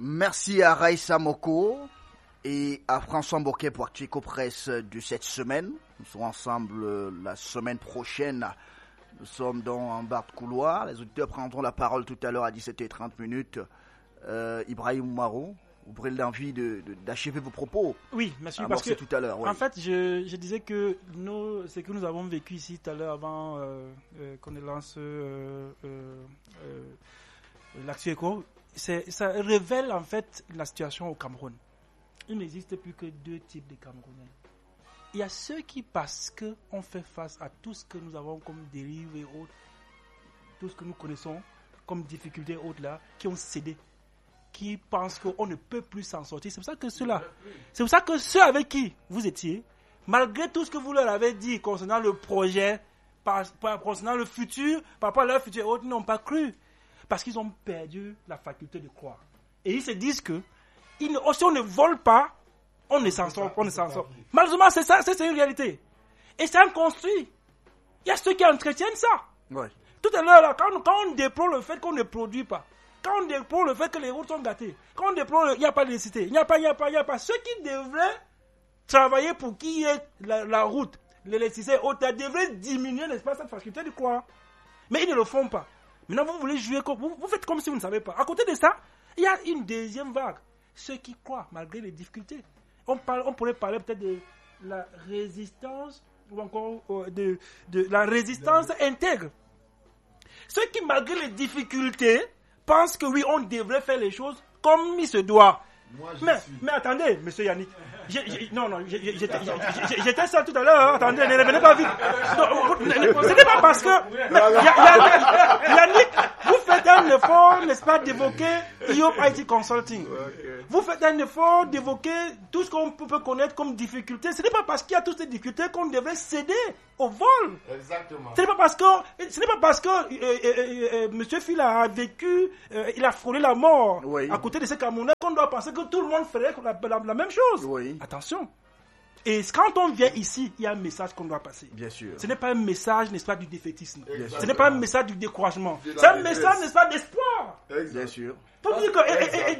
Merci à Raïssa Moko et à François Mboké pour Chico Presse de cette semaine. Nous serons ensemble la semaine prochaine. Nous sommes en barre de couloir. Les auditeurs prendront la parole tout à l'heure à 17h30. Ibrahim Oumarou, vous aurez l'envie d'achever vos propos. Oui, merci. Parce que tout à l'heure. Oui. En fait, je disais que ce que nous avons vécu ici tout à l'heure avant qu'on lance l'Action Éco, ça révèle en fait la situation au Cameroun. Il n'existe plus que deux types de Camerounais. Il y a ceux qui, parce qu'on fait face à tout ce que nous avons comme dérives et autres, tout ce que nous connaissons comme difficultés autres là, qui ont cédé, qui pensent qu'on ne peut plus s'en sortir. C'est pour ça que ceux avec qui vous étiez, malgré tout ce que vous leur avez dit concernant le projet, concernant le futur, par rapport à leur futur et autres, n'ont pas cru. Parce qu'ils ont perdu la faculté de croire. Et ils se disent que si on ne vole pas, on ne s'en sort. Malheureusement, c'est ça, c'est une réalité. Et c'est un construit. Il y a ceux qui entretiennent ça. Ouais. Tout à l'heure, là, quand on déplore le fait qu'on ne produit pas, quand on déplore le fait que les routes sont gâtées, quand on déplore il n'y a pas d'électricité, il n'y a pas. Ceux qui devraient travailler pour qu'il y ait la route, l'électricité, devraient diminuer, n'est-ce pas, cette faculté de croire. Mais ils ne le font pas. Maintenant, vous voulez jouer comme vous faites comme si vous ne savez pas. À côté de ça, il y a une deuxième vague. Ceux qui croient, malgré les difficultés. On pourrait parler peut-être de la résistance, ou encore de la résistance intègre. Ceux qui, malgré les difficultés, pensent que oui, on devrait faire les choses comme il se doit. Mais attendez, monsieur Yannick. J'étais seul tout à l'heure. Attendez, ne revenez pas vite. Ce n'est pas parce que Yannick, vous faites un effort, n'est-ce pas, d'évoquer IOP IT Consulting. Vous faites un effort d'évoquer tout ce qu'on peut connaître comme difficulté. Ce n'est pas parce qu'il y a toutes ces difficultés qu'on devrait céder au vol. Exactement. Ce n'est pas parce que monsieur Phil a vécu, il a frôlé la mort à côté de ces Camerounais qu'on doit penser que tout le monde ferait la même chose. Oui. Attention. Et quand on vient ici, il y a un message qu'on doit passer. Bien sûr. Ce n'est pas un message, n'est-ce pas, du défaitisme. Exactement. Ce n'est pas un message du découragement. C'est un message, n'est-ce pas, d'espoir. Bien sûr. Pour dire que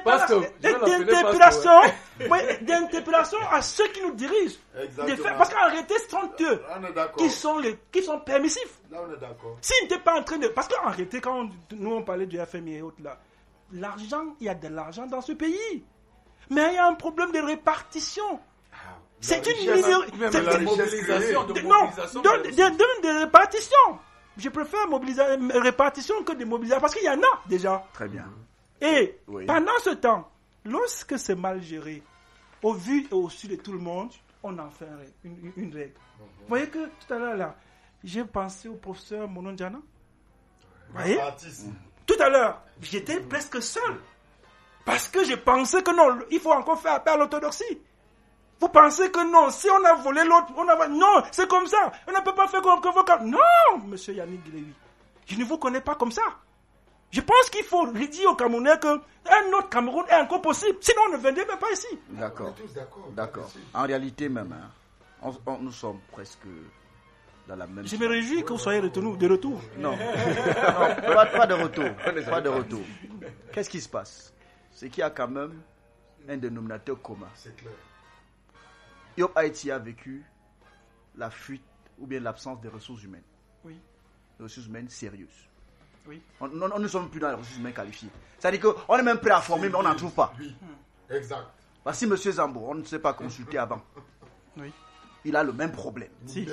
d'interpellation à ceux qui nous dirigent. Parce qu'en réalité, ce sont eux qui sont permissifs. Là, on est d'accord. S'ils n'étaient pas en train de... Parce qu'en réalité, quand nous on parlait du FMI et autres là, il y a de l'argent dans ce pays. Mais il y a un problème de répartition. C'est une mobilisation. de répartition. Je préfère répartition que de mobilisation parce qu'il y en a déjà. Très bien. Et pendant ce temps, lorsque c'est mal géré, au vu et au su de tout le monde, on en fait une règle. Vous voyez que tout à l'heure là, j'ai pensé au professeur Monondiana. Vous voyez? Tout à l'heure, j'étais presque seul. Parce que je pensais que non, il faut encore faire appel à l'orthodoxie. Vous pensez que non, si on a volé l'autre, non, c'est comme ça. On ne peut pas faire comme vos Camerounais. Non, monsieur Yannick Guilevi, je ne vous connais pas comme ça. Je pense qu'il faut dire aux Camerounais qu'un autre Cameroun est encore possible. Sinon, on ne viendrait même pas ici. D'accord. En réalité même, nous sommes presque dans la même... Je me réjouis que vous soyez de retour. Non, pas de retour. Pas de retour. Qu'est-ce qui se passe? C'est qu'il y a quand même un dénominateur commun. C'est clair. IOP Haïti a vécu la fuite ou bien l'absence des ressources humaines. Oui. Des ressources humaines sérieuses. Oui. On ne sommes plus dans les ressources humaines qualifiées. C'est-à-dire qu'on est même prêt à former, mais on n'en trouve pas. Oui, exact. Voici M. Zambo, on ne s'est pas consulté avant. Oui. Il a le même problème. Si.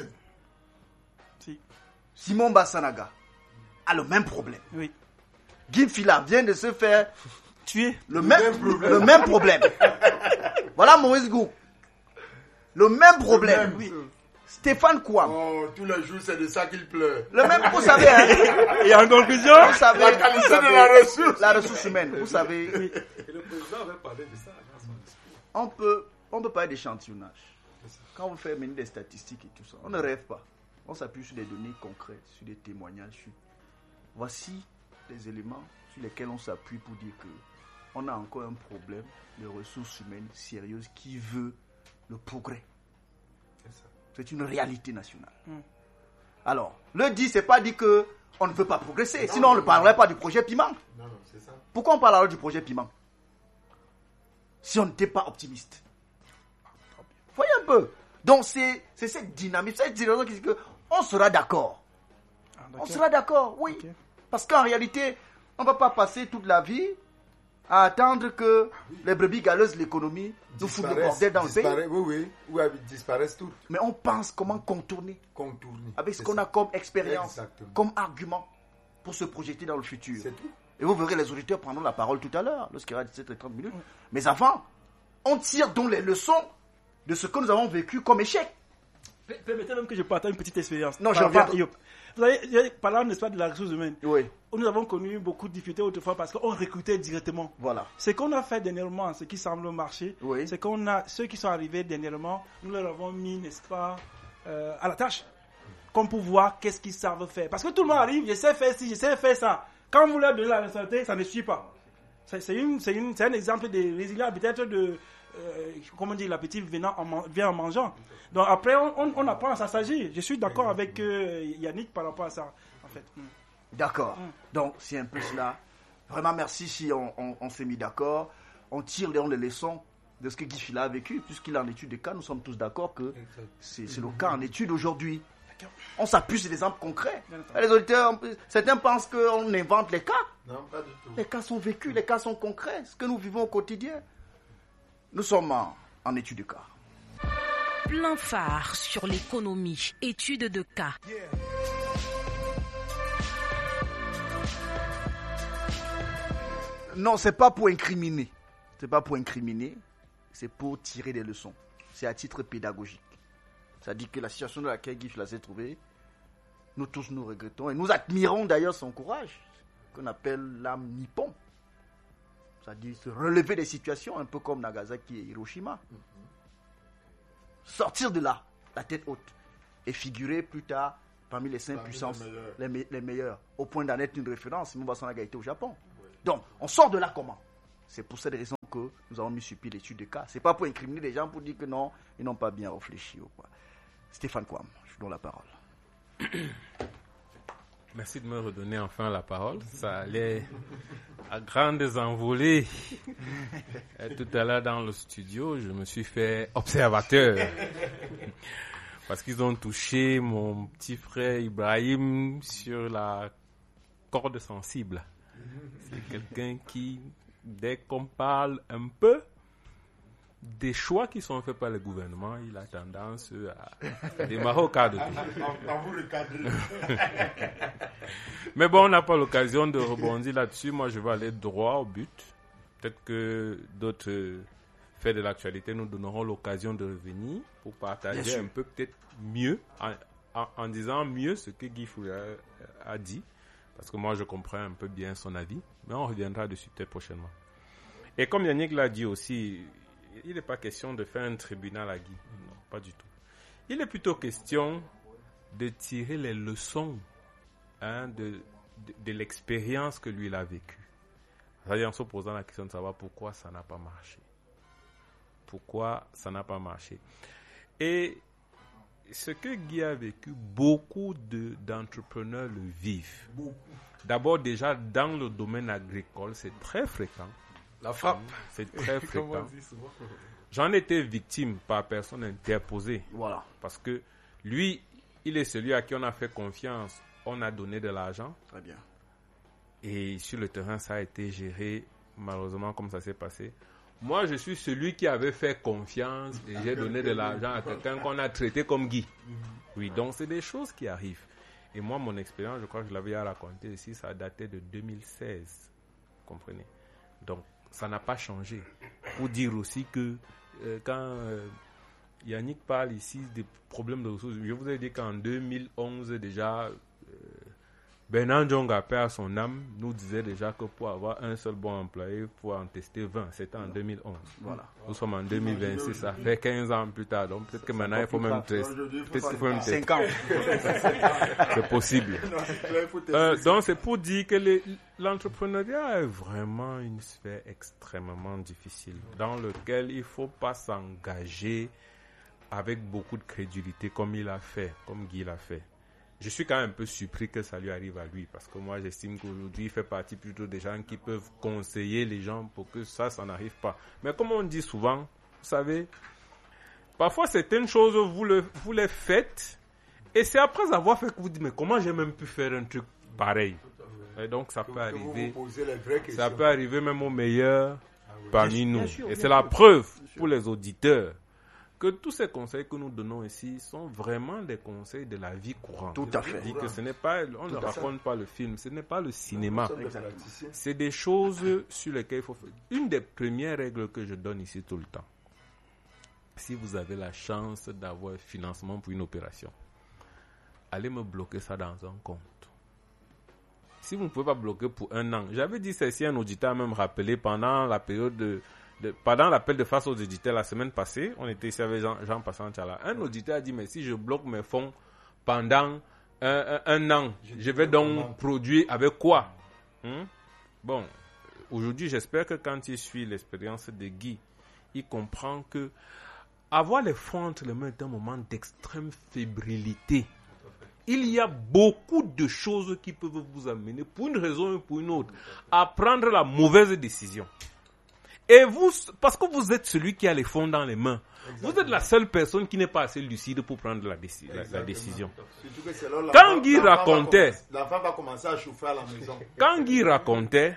Simon Bassanaga a le même problème. Oui. Guy Fila vient de se faire tuer. Le même problème. Voilà Maurice Gou. Le même problème. Oui. Stéphane Kouam. Oh, tous les jours, c'est de ça qu'il pleure. Le même, vous savez, hein. Et en conclusion, vous savez, la qualité de la ressource. La ressource humaine, vous savez. Et le président avait parlé de ça. On peut parler d'échantillonnage. Quand vous faites mener des statistiques et tout ça, on ne rêve pas. On s'appuie sur des données concrètes, sur des témoignages. Voici les éléments sur lesquels on s'appuie pour dire que on a encore un problème de ressources humaines sérieuses qui veut le progrès. C'est une réalité nationale. Alors, le dit, c'est pas dit que on ne veut pas progresser. Sinon, on ne parlerait pas du projet Piment. Non, c'est ça. Pourquoi on parle alors du projet Piment? si on n'était pas optimiste. Voyez un peu. Donc c'est cette dynamique, cette dynamique qui dit qu'on sera d'accord. On sera d'accord, oui. Okay. Parce qu'en réalité, on ne va pas passer toute la vie à attendre que les brebis galeuses de l'économie nous foutent le bordel dans le pays. Oui, disparaissent toutes. Mais on pense comment contourner. Avec ce qu'on a comme expérience, comme argument pour se projeter dans le futur. C'est tout. Et vous verrez, les auditeurs prendront la parole tout à l'heure, lorsqu'il y aura 17h30 minutes. Mais avant, on tire donc les leçons de ce que nous avons vécu comme échec. Permettez même que je partage une petite expérience. Non, je reviens. Vous savez, parlant, n'est-ce pas, de la ressource humaine. Oui. Nous avons connu beaucoup de difficultés autrefois parce qu'on recrutait directement. Voilà. Ce qu'on a fait dernièrement, ce qui semble marcher, oui. c'est qu'on a, ceux qui sont arrivés dernièrement, nous leur avons mis, n'est-ce pas, à la tâche. Comme pour voir qu'est-ce qu'ils savent faire. Parce que tout le monde arrive, je sais faire ci, je sais faire ça. Quand vous leur donnez la responsabilité, ça ne suit pas. C'est un exemple de résilience, peut-être de... comment dire, l'appétit vient en mangeant. Donc après, on apprend à s'assagir. Je suis d'accord avec Yannick par rapport à ça, en fait. D'accord. Donc, c'est un peu cela. Vraiment, merci si on s'est mis d'accord. On tire les leçons de ce que Guy Fila a vécu, puisqu'il est en étude de cas. Nous sommes tous d'accord que c'est le cas en étude aujourd'hui. On s'appuie sur des exemples concrets. Les auditeurs, certains pensent qu'on invente les cas. Non, pas du tout. Les cas sont vécus, les cas sont concrets. Ce que nous vivons au quotidien. Nous sommes en étude de cas. Plan phare sur l'économie, étude de cas. Non, c'est pas pour incriminer. C'est pas pour incriminer. C'est pour tirer des leçons. C'est à titre pédagogique. Ça dit que la situation dans laquelle Guy Fila s'est trouvé, nous tous nous regrettons et nous admirons d'ailleurs son courage, qu'on appelle l'âme nippon. C'est-à-dire se relever des situations un peu comme Nagasaki et Hiroshima. Sortir de là, la tête haute, et figurer plus tard parmi les 5 puissances les meilleures, au point d'en être une référence. Moubasan a été au Japon. Oui. Donc, on sort de là comment? C'est pour cette raison que nous avons mis sur pied l'étude de cas. C'est pas pour incriminer les gens, pour dire que non, ils n'ont pas bien réfléchi ou quoi. Stéphane Kouam, je vous donne la parole. Merci de me redonner enfin la parole. Ça allait à grandes envolées. Tout à l'heure dans le studio, je me suis fait observateur. Parce qu'ils ont touché mon petit frère Ibrahim sur la corde sensible. C'est quelqu'un qui, dès qu'on parle un peu des choix qui sont faits par le gouvernement, il a tendance à démarrer au cadre. Mais bon, on n'a pas l'occasion de rebondir là-dessus. Moi, je vais aller droit au but. Peut-être que d'autres faits de l'actualité nous donneront l'occasion de revenir pour partager un peu, peut-être mieux, en disant mieux ce que Guy Fila a dit. Parce que moi, je comprends un peu bien son avis. Mais on reviendra dessus peut-être prochainement. Et comme Yannick l'a dit aussi, il n'est pas question de faire un tribunal à Guy. Non, pas du tout. Il est plutôt question de tirer les leçons de l'expérience que lui, il a vécue. C'est-à-dire en se posant la question de savoir pourquoi ça n'a pas marché. Pourquoi ça n'a pas marché. Et ce que Guy a vécu, beaucoup d'entrepreneurs le vivent. D'abord, déjà, dans le domaine agricole, c'est très fréquent. La frappe. C'est très fréquent. J'en étais victime par personne interposée. Voilà. Parce que lui, il est celui à qui on a fait confiance. On a donné de l'argent. Très bien. Et sur le terrain, ça a été géré, malheureusement, comme ça s'est passé. Moi, je suis celui qui avait fait confiance et j'ai donné de l'argent à quelqu'un qu'on a traité comme Guy. Oui, donc c'est des choses qui arrivent. Et moi, mon expérience, je crois que je l'avais raconté ici, ça a daté de 2016. Vous comprenez? Donc, ça n'a pas changé. Pour dire aussi que quand Yannick parle ici des problèmes de ressources, je vous ai dit qu'en 2011 déjà, Bernard Djonga, paix à son âme, nous disait déjà que pour avoir un seul bon employé, il faut en tester 20. C'était en 2011. Voilà. Nous sommes en 2026, ça fait 15 ans plus tard. Donc peut-être que maintenant il faut même tester. Peut-être qu'il faut même tester. 5 ans. C'est possible. Donc c'est pour dire que l'entrepreneuriat est vraiment une sphère extrêmement difficile dans laquelle il ne faut pas s'engager avec beaucoup de crédulité comme il a fait, comme Guy l'a fait. je suis quand même un peu surpris que ça lui arrive à lui, parce que moi j'estime qu'aujourd'hui il fait partie plutôt des gens qui peuvent conseiller les gens pour que ça n'arrive pas. Mais comme on dit souvent, vous savez, parfois certaines choses vous les faites et c'est après avoir fait que vous dites mais comment j'ai même pu faire un truc pareil. Et donc ça peut arriver, ça peut arriver même aux meilleurs parmi nous. Et c'est la preuve pour les auditeurs que tous ces conseils que nous donnons ici sont vraiment des conseils de la vie courante. Tout à fait. Je dis que ce n'est pas, on ne raconte pas le film, ce n'est pas le cinéma. C'est des choses sur lesquelles il faut faire. Une des premières règles que je donne ici tout le temps, si vous avez la chance d'avoir un financement pour une opération, allez me bloquer ça dans un compte. Si vous ne pouvez pas bloquer pour 1 an, j'avais dit ça si un auditeur m'a même rappelé pendant la période pendant l'appel de face aux auditeurs la semaine passée, on était ici avec Jean Passant Tchala. Un auditeur a dit mais si je bloque mes fonds pendant un an, je vais donc produire avec quoi? Bon, aujourd'hui j'espère que quand il suit l'expérience de Guy, il comprend que avoir les fonds entre les mains est un moment d'extrême fébrilité. Il y a beaucoup de choses qui peuvent vous amener, pour une raison ou pour une autre, à prendre la mauvaise décision. Et vous, parce que vous êtes celui qui a les fonds dans les mains, vous êtes la seule personne qui n'est pas assez lucide pour prendre la décision. Quand Guy racontait, l'enfant va commencer à chauffer à la maison. Quand Guy racontait,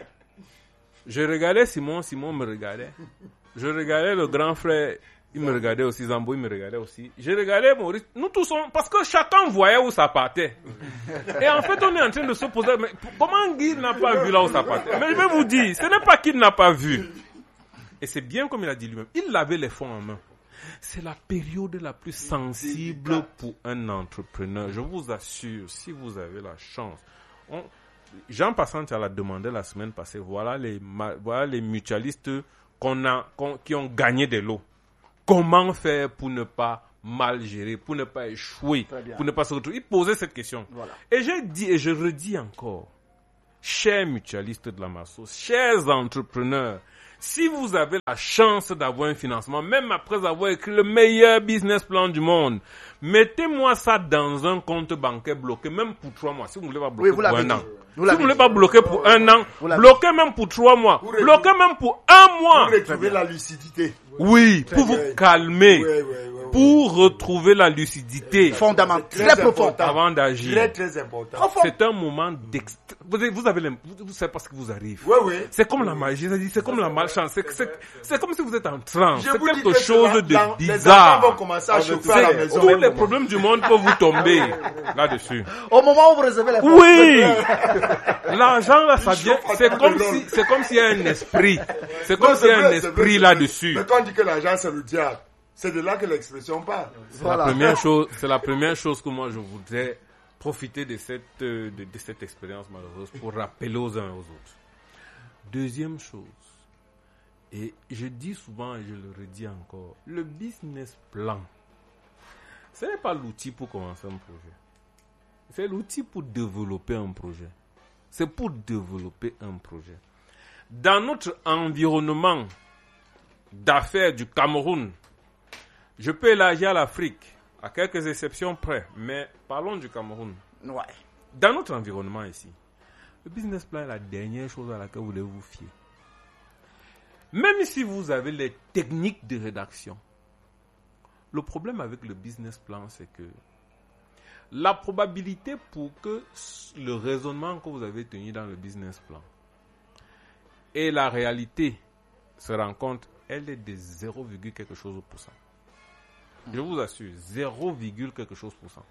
je regardais Simon me regardait. Je regardais le grand frère, il me regardait aussi, Zambo, il me regardait aussi. Je regardais Maurice, nous tous, parce que chacun voyait où ça partait. Et en fait, on est en train de se poser, mais comment Guy n'a pas vu là où ça partait? Mais je vais vous dire, ce n'est pas qu'il n'a pas vu. Et c'est bien comme il a dit lui-même, il avait les fonds en main. C'est la période la plus sensible pour un entrepreneur. Je vous assure, si vous avez la chance. Jean Passant l'a demandé la semaine passée, voilà les mutualistes qui ont gagné de l'eau. Comment faire pour ne pas mal gérer, pour ne pas échouer, pour ne pas se retrouver? Il posait cette question. Voilà. Et j'ai dit, et je redis encore, chers mutualistes de la Masso, chers entrepreneurs, si vous avez la chance d'avoir un financement, même après avoir écrit le meilleur business plan du monde, mettez-moi ça dans un compte bancaire bloqué, même pour 3 mois. Si vous ne voulez pas bloquer pour 1 an. Si vous ne voulez pas bloquer pour 1 an, bloquez même pour 3 mois. Bloquez même pour 1 mois. Pour retrouver la lucidité. Oui, pour vous calmer. Pour retrouver la lucidité. Fondamentale. Très profond. Avant d'agir. Très, très important. C'est un moment d'extrême. Vous savez pas ce qui vous arrive. Oui. C'est comme la magie, c'est comme la malchance. C'est comme si vous êtes en transe. C'est quelque chose de bizarre. Les enfants vont commencer à chauffer à la maison. Tous les problèmes du monde peuvent vous tomber là-dessus. Au moment où vous recevez les fonds. Oui! L'argent là, ça vient. C'est comme s'il y a un esprit. C'est comme s'il y a un esprit là-dessus. Mais quand on dit que l'argent c'est le diable, c'est de là que l'expression part. C'est la première chose que moi je voudrais profiter de cette expérience malheureuse pour rappeler aux uns et aux autres. Deuxième chose, et je dis souvent et je le redis encore, le business plan, ce n'est pas l'outil pour commencer un projet. C'est l'outil pour développer un projet. C'est pour développer un projet. Dans notre environnement d'affaires du Cameroun, je peux élargir à l'Afrique, à quelques exceptions près, mais parlons du Cameroun. Ouais. Dans notre environnement ici, le business plan est la dernière chose à laquelle vous devez vous fier. Même si vous avez les techniques de rédaction, le problème avec le business plan, c'est que la probabilité pour que le raisonnement que vous avez tenu dans le business plan et la réalité se rencontrent, elle est de 0, quelque chose %. Je vous assure, 0, quelque chose %.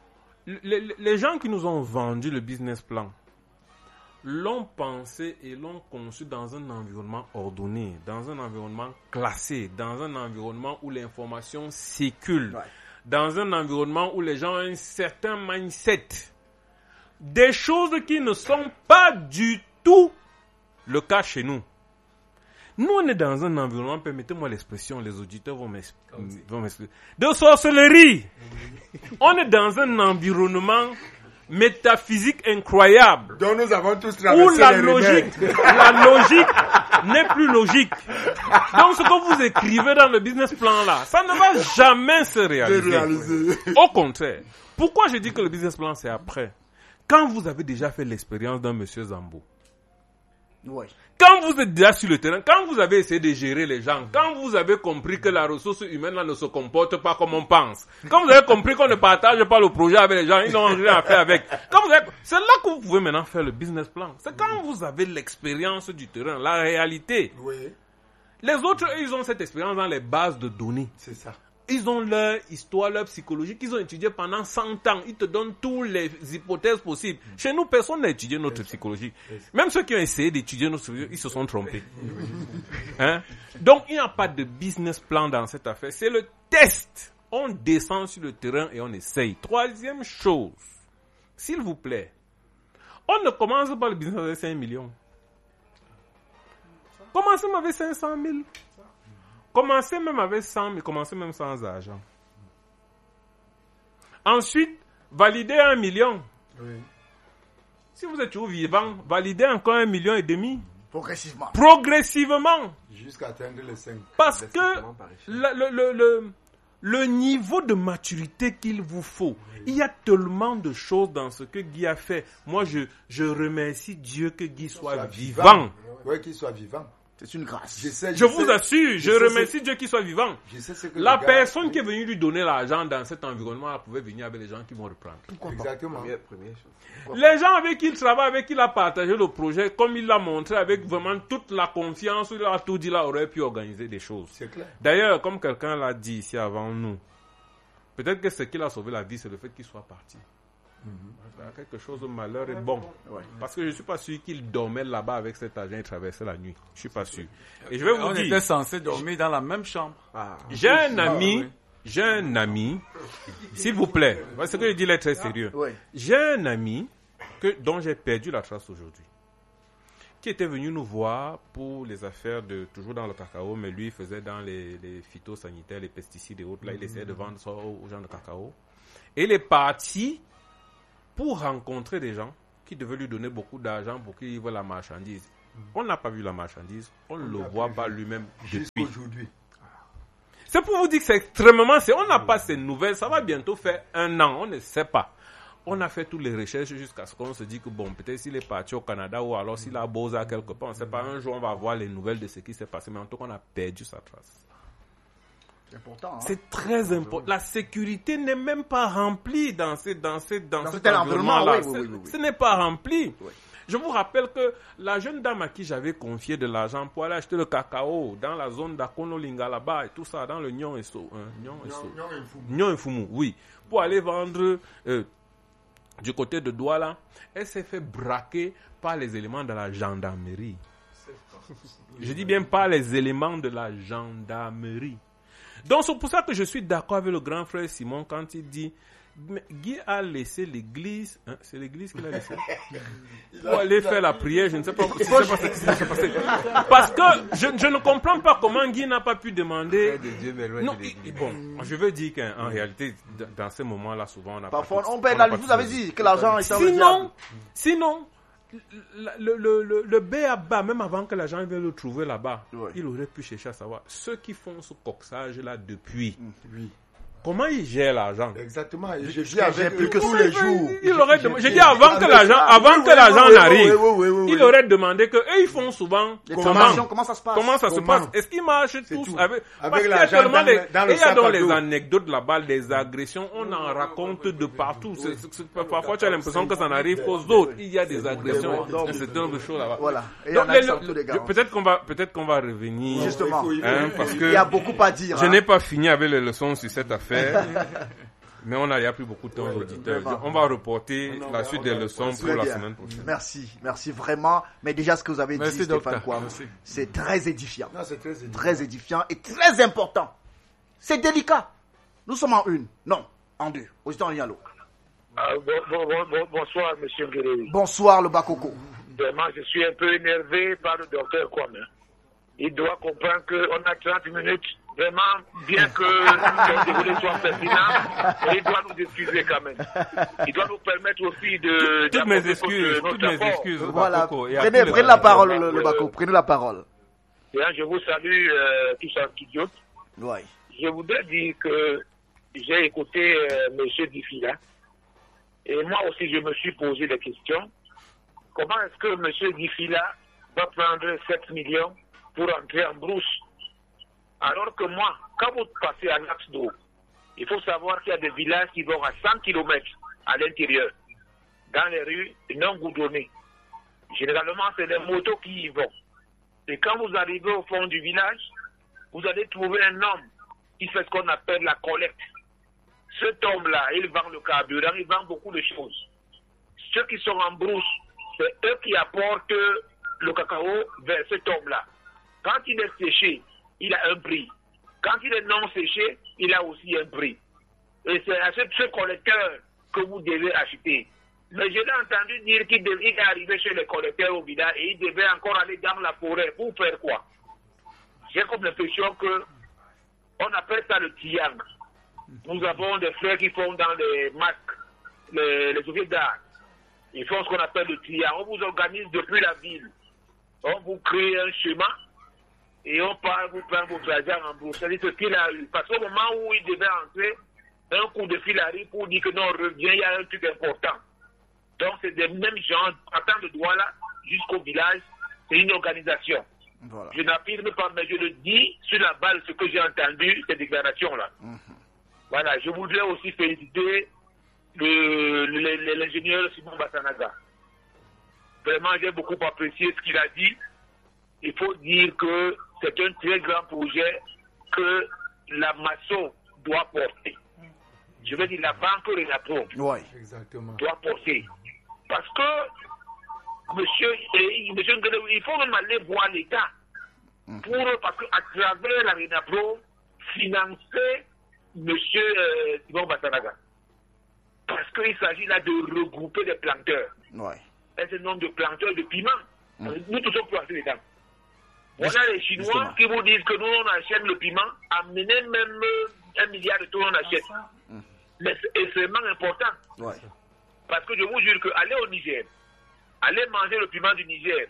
Les gens qui nous ont vendu le business plan l'ont pensé et l'ont conçu dans un environnement ordonné, dans un environnement classé, dans un environnement où l'information circule, dans un environnement où les gens ont un certain mindset. Des choses qui ne sont pas du tout le cas chez nous. Nous, on est dans un environnement, permettez-moi l'expression, les auditeurs vont m'expliquer, de sorcellerie. On est dans un environnement métaphysique incroyable. Donc nous avons tous où traversé n'est plus logique. Donc ce que vous écrivez dans le business plan là, ça ne va jamais se réaliser. Au contraire. Pourquoi je dis que le business plan c'est après? Quand vous avez déjà fait l'expérience d'un monsieur Zambo, Ouais. quand vous êtes déjà sur le terrain, quand vous avez essayé de gérer les gens, quand vous avez compris que la ressource humaine là ne se comporte pas comme on pense, quand vous avez compris qu'on ne partage pas le projet avec les gens, ils n'ont rien à faire avec, c'est là que vous pouvez maintenant faire le business plan. C'est quand vous avez l'expérience du terrain, la réalité. Oui, Les autres, ils ont cette expérience dans les bases de données. c'est ça. Ils ont leur histoire, leur psychologie qu'ils ont étudié pendant 100 ans. Ils te donnent toutes les hypothèses possibles. Chez nous, personne n'a étudié notre psychologie. Même ceux qui ont essayé d'étudier notre psychologie, ils se sont trompés. Hein? Donc, il n'y a pas de business plan dans cette affaire. C'est le test. On descend sur le terrain et on essaye. Troisième chose, s'il vous plaît, on ne commence pas le business avec 5 millions. Commencez même avec 500 000. Commencez même avec 100 000, commencez même sans argent. Ensuite, validez 1 million. Oui. Si vous êtes toujours vivant, validez encore 1,5 million. Progressivement. Progressivement. Jusqu'à atteindre les 5. Parce que le niveau de maturité qu'il vous faut, il y a tellement de choses dans ce que Guy a fait. Moi, je remercie Dieu que Guy soit vivant. Oui, qu'il soit vivant. C'est une grâce. Je vous assure, je remercie Dieu qu'il soit vivant. Je sais ce que La le gars- personne qui est venue lui donner l'argent dans cet environnement pouvait venir avec les gens qui vont reprendre. Exactement. Les gens avec qui il travaille, avec qui il a partagé le projet, comme il l'a montré avec vraiment toute la confiance, il a tout dit là, aurait pu organiser des choses. C'est clair. D'ailleurs, comme quelqu'un l'a dit ici avant nous, peut-être que ce qui l'a sauvé la vie, c'est le fait qu'il soit parti. Quelque chose de malheur est bon. Ouais. Parce que je ne suis pas sûr qu'il dormait là-bas avec cet agent et traversait la nuit. Je ne suis pas sûr. Et je vais vous On dire, était censé dormir dans la même chambre. j'ai un ami, s'il vous plaît, parce que je dis là très sérieux. Ouais. J'ai un ami dont j'ai perdu la trace aujourd'hui, qui était venu nous voir pour les affaires toujours dans le cacao, mais lui il faisait dans les phytosanitaires, les pesticides et autres. Là, il essayait de vendre ça aux gens de cacao. Et il est parti pour rencontrer des gens qui devaient lui donner beaucoup d'argent pour qu'il voie la marchandise. On n'a pas vu la marchandise, on ne le voit pas lui-même depuis. Jusqu'aujourd'hui. C'est pour vous dire que c'est extrêmement... On n'a pas ces nouvelles, ça va bientôt faire 1 an, on ne sait pas. On a fait toutes les recherches jusqu'à ce qu'on se dit que bon, peut-être s'il est parti au Canada ou alors s'il a posé à quelque part, on ne sait pas, un jour on va avoir les nouvelles de ce qui s'est passé, mais en tout cas on a perdu sa trace. C'est important. Hein? C'est très important. La sécurité n'est même pas remplie dans cet environnement-là. environnement-là. Oui. Ce n'est pas rempli. Oui. Je vous rappelle que la jeune dame à qui j'avais confié de l'argent pour aller acheter le cacao dans la zone d'Akonolinga là-bas et tout ça, dans le Nyon et Nyon et Fumu, oui, pour aller vendre du côté de Douala, elle s'est fait braquer par les éléments de la gendarmerie. Je dis bien par les éléments de la gendarmerie. Donc c'est pour ça que je suis d'accord avec le grand frère Simon quand il dit Guy a laissé l'église, hein, c'est l'église qu'il a laissé pour aller faire la prière, je ne sais pas ce qui s'est passé. Parce que je ne comprends pas comment Guy n'a pas pu demander. Non, bon, je veux dire qu'en réalité, dans ces moments-là, souvent on a Parfois, pas on perd la vie. Vous avez dit que l'argent est Sinon, le B.A.B.A., même avant que l'agent vienne le trouver là-bas, Ouais. il aurait pu chercher à savoir ceux qui font ce coxage-là depuis. Oui. Comment ils gèrent l'argent? Exactement. Et je j'ai vis avec plus eux que tous ça. les jours. Il aurait demandé, j'ai dit avant que l'argent n'arrive, il aurait demandé que eux ils font souvent Les transactions, comment ça se passe? Comment ça se passe? Est-ce qu'ils marchent tous tout. avec Avec parce qu'il y a l'argent tellement dans le il y a sac dans à les dos. anecdotes là-bas, les agressions, on en raconte de partout. Parfois tu as l'impression que ça n'arrive qu'aux autres. Il y a des agressions, c'est un choses là-bas. Voilà. Et Donc, on a tous les gars. peut-être qu'on va revenir. Justement. Hein, parce que Il y a beaucoup à dire. je hein. n'ai pas fini avec les leçons sur cette affaire. Mais il n'y a plus beaucoup de temps aux auditeurs. vraiment. On va reporter la suite des leçons pour Très la bien. semaine prochaine. Merci vraiment. Mais déjà, ce que vous avez Merci, dit, Stéphane docteur. Kouam, Merci. c'est très édifiant. Non, c'est très évident. Très édifiant et très important. C'est délicat. Nous sommes en une. Non, en deux. Aux États-Unis, allô. Bonsoir, monsieur Guerrero. Bonsoir, le Bakoko. Vraiment, je suis un peu énervé par le docteur Kwame. Il doit comprendre qu'on a 30 minutes. Vraiment, bien que le déroulé soit pertinent, il doit nous excuser quand même. Il doit nous permettre aussi de... Toutes mes excuses, notre apport. au Voilà. Bakoko et à Prenez tous les la auditeurs. parole, le Bakoko. Prenez la parole. Bien, je vous salue tous en studio. Ouais. Je voudrais dire que j'ai écouté M. Difila. Et moi aussi, je me suis posé des questions. Comment est-ce que M. Difila va prendre 7 millions pour entrer en brousse? Alors que moi, quand vous passez à l'axe d'eau, il faut savoir qu'il y a des villages qui vont à 100 km à l'intérieur, dans les rues non goudronnées. Généralement, c'est les motos qui y vont. Et quand vous arrivez au fond du village, vous allez trouver un homme qui fait ce qu'on appelle la collecte. Cet homme-là, il vend le carburant, il vend beaucoup de choses. Ceux qui sont en brousse, c'est eux qui apportent le cacao vers cet homme-là. Quand il est séché, il a un prix. Quand il est non séché, il a aussi un prix. Et c'est à ce collecteur que vous devez acheter. Mais je l'ai entendu dire qu'il est arrivé chez les collecteurs au village et il devait encore aller dans la forêt. Pour faire quoi? J'ai comme l'impression que on appelle ça le triangle. Nous avons des frères qui font dans les masques, les ouvriers d'art. Ils font ce qu'on appelle le triangle. On vous organise depuis la ville. On vous crée un chemin et on part vous prendre votre argent en brousse. C'est-à-dire ce qu'il a eu. Parce qu'au moment où il devait entrer, un coup de fil arrive pour dire que non, reviens, il y a un truc important. Donc c'est des mêmes gens, partant de Douala jusqu'au village, c'est une organisation. Voilà. Je n'affirme pas, mais je le dis sur la base de ce que j'ai entendu, ces déclarations-là. Voilà, je voudrais aussi féliciter l'ingénieur Simon Bassanaga. Vraiment, j'ai beaucoup apprécié ce qu'il a dit. Il faut dire que c'est un très grand projet que la maçon doit porter. Je veux dire, la banque Renapro doit porter. Parce que, monsieur, il faut même aller voir l'État parce qu'à travers la Renapro, financer monsieur Simon Bassanaga. Parce qu'il s'agit là de regrouper des planteurs. Un certain nombre de planteurs de piment. Nous tous sommes plantés dedans. Voilà les Chinois qui vous disent que nous, on achète le piment, amenez même 1 milliard de tonnes, on achète. Mais c'est extrêmement important. Parce que je vous jure qu'aller au Niger, aller manger le piment du Niger,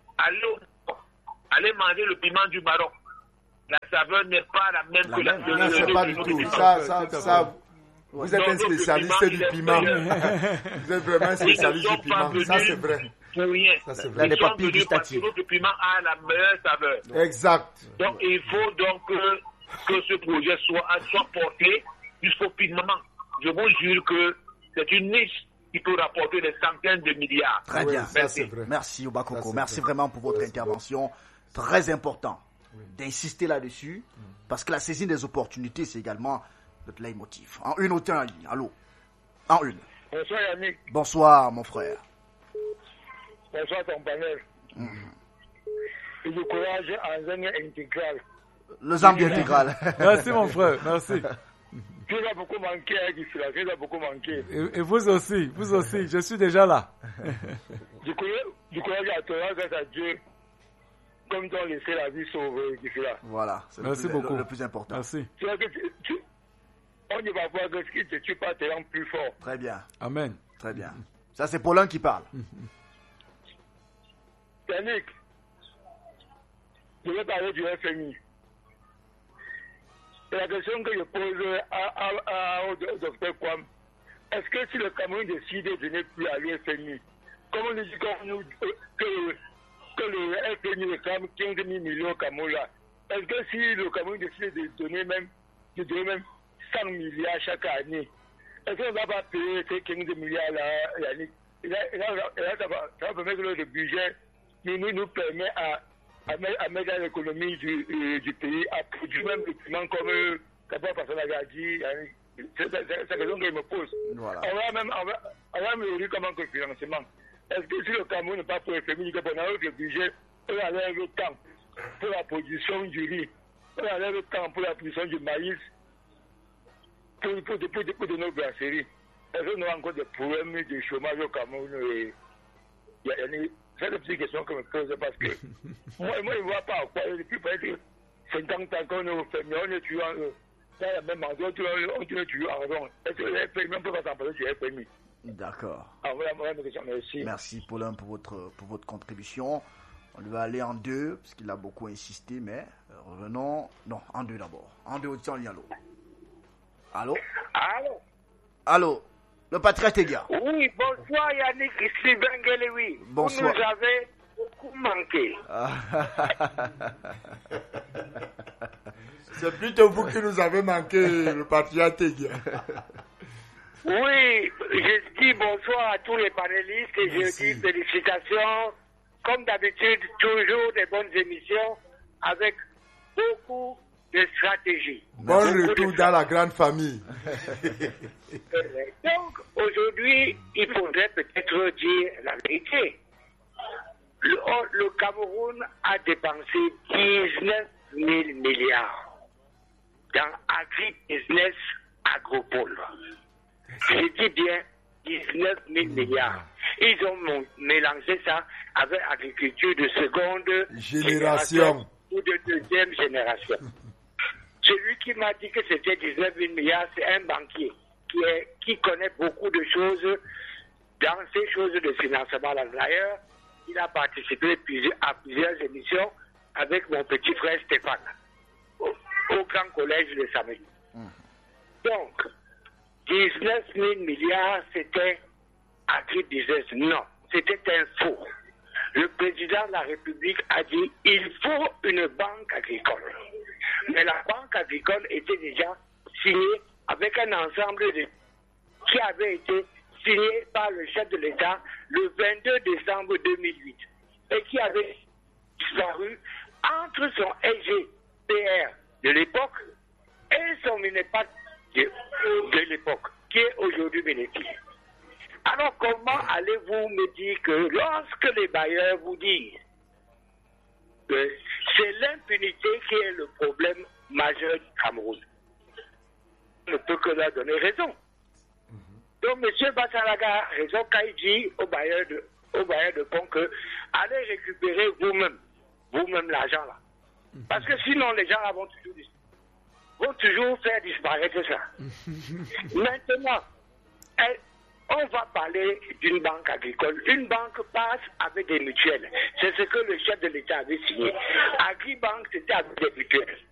aller manger le piment du Maroc, la saveur n'est pas la même que la saveur. Non, c'est pas du tout. Ça, vous êtes un spécialiste du piment. Vous êtes vraiment un spécialiste du piment. Ça, c'est vrai. Pour rien. Ça, c'est vrai. Ils sont venus parce que notre piment a la meilleure saveur. Exact. Donc, il faut donc que ce projet soit porté jusqu'au piment. Je vous jure que c'est une niche qui peut rapporter des centaines de milliards. Très bien. Merci Obakoko. Merci vraiment pour votre intervention. Très important d'insister là-dessus parce que la saisie des opportunités, c'est également notre leitmotiv. En une, autant en ligne. Allô? En une. Bonsoir Yannick. Bonsoir mon frère. Bonsoir ton panel. Et du courage en Zambie intégral. Le Zambie intégral. Merci mon frère, merci. Tu as beaucoup manqué, tu as beaucoup manqué. Et vous aussi, je suis déjà là. Du courage à toi, grâce à Dieu, comme tu as laissé la vie sauvée. Voilà, c'est le plus important. Merci. On ne va pas que ce qui te tue pas te rend plus fort. Très bien. Amen. Très bien. Ça, c'est Paulin qui parle. Yannick, je vais parler du FMI. Et la question que je pose au docteur Kwame, est-ce que si le Cameroun décide de ne plus aller au FMI, comme on dit que le FMI réclame 15 000 millions au Cameroun là, est-ce que si le Cameroun décide de donner même 100 milliards chaque année, est-ce qu'on ne va pas payer ces 15 milliards là, Yannick? Et là, ça va permettre que le budget nous permet à mettre dans l'économie du pays, à produire même le piment comme Kappa Passanaga a dit. C'est la question que je me pose. Voilà. On va même réduire comment que le financement. Est-ce que si le Cameroun n'est pas pour le FMI, on a le budget, on enlève le temps pour la production du riz, on enlève le temps pour la production du maïs, pour de nos brasseries. Est-ce qu'on a encore des problèmes de chômage au Cameroun? C'est une petite question que je me pose parce que moi je ne vois pas quoi. Depuis peut-être 50 ans qu'on est au FMI, on est toujours dans la même endroit, on est toujours en rond. Est-ce que le FMI, on peut pas s'en parler du FMI? D'accord. Voilà ma question, merci. Merci Paulin pour votre contribution. On devait aller en 2, parce qu'il a beaucoup insisté, mais revenons... Non, en 2 d'abord. En 2, audition, allô. Allô? Allô? Allô? Le patriarche Tegia. Oui, bonsoir Yannick, ici Benguelewi. Bonsoir. Vous nous avez beaucoup manqué. C'est plutôt vous qui nous avez manqué, le patriarche Tegia. Oui, je dis bonsoir à tous les panélistes et je dis félicitations. Comme d'habitude, toujours des bonnes émissions avec beaucoup de stratégie. Bon retour dans la grande famille. Donc, aujourd'hui, il faudrait peut-être dire la vérité. Le Cameroun a dépensé 19 000 milliards dans agri-business agropole. Je dis bien 19 000 milliards. Ils ont mélangé ça avec agriculture de seconde génération ou de deuxième génération. Celui qui m'a dit que c'était 19 000 milliards, c'est un banquier qui connaît beaucoup de choses dans ces choses de financement. D'ailleurs, il a participé à plusieurs émissions avec mon petit frère Stéphane au Grand Collège de Samedi. Donc, 19 000 milliards, c'était agri-business. Non, c'était un faux. Le président de la République a dit il faut une banque agricole. Mais la banque agricole était déjà signée avec un ensemble qui avait été signé par le chef de l'État le 22 décembre 2008 et qui avait disparu entre son SGPR de l'époque et son Minepat de l'époque, qui est aujourd'hui bénéfique. Alors comment allez-vous me dire que lorsque les bailleurs vous disent que c'est l'impunité qui est le problème majeur du Cameroun? On ne peut que leur donner raison. Donc M. Bassalaga a raison quand il dit aux bailleurs de fonds que allez récupérer vous-même l'argent là. Parce que sinon les gens là vont toujours faire disparaître ça. Maintenant, on va parler d'une banque agricole. Une banque passe avec des mutuelles. C'est ce que le chef de l'État avait signé. Agribank, c'était avec des mutuelles.